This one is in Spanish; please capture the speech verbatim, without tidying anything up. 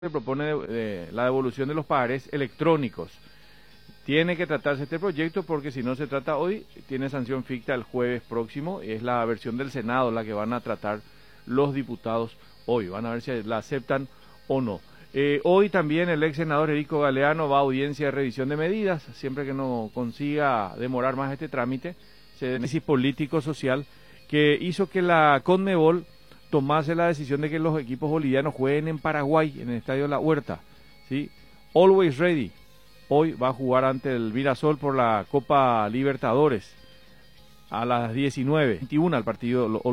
Se propone eh, la devolución de los pagarés electrónicos. Tiene que tratarse este proyecto porque si no se trata hoy, tiene sanción ficta el jueves próximo. Es la versión del Senado la que van a tratar los diputados hoy. Van a ver si la aceptan o no. Eh, hoy también el ex senador Erico Galeano va a audiencia de revisión de medidas. Siempre que no consiga demorar más este trámite, se da análisis político-social que hizo que la Conmebol tomase la decisión de que los equipos bolivianos jueguen en Paraguay, en el Estadio La Huerta, ¿sí? Always Ready. Hoy va a jugar ante el Mirasol por la Copa Libertadores a las diecinueve veintiuno el partido.